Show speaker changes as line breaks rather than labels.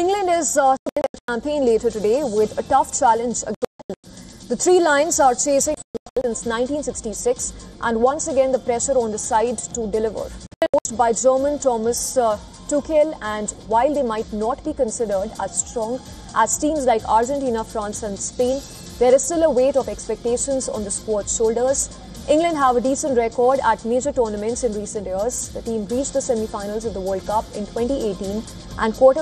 England is starting their campaign later today with a tough challenge again. The Three Lions are chasing since 1966 and once again the pressure on the side to deliver. Coached by German Thomas Tuchel, and while they might not be considered as strong as teams like Argentina, France and Spain, there is still a weight of expectations on the squad's shoulders. England have a decent record at major tournaments in recent years. The team reached the semi-finals of the World Cup in 2018 and quarter